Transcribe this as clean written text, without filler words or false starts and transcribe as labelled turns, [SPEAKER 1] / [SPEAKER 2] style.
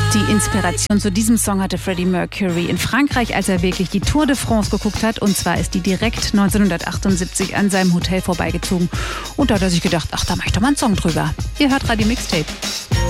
[SPEAKER 1] Die Inspiration zu diesem Song hatte Freddie Mercury in Frankreich, als er wirklich die Tour de France geguckt hat. Und zwar ist die direkt 1978 an seinem Hotel vorbeigezogen. Und da hat er sich gedacht, ach, da mach ich doch mal einen Song drüber. Ihr hört Radio Mixtape.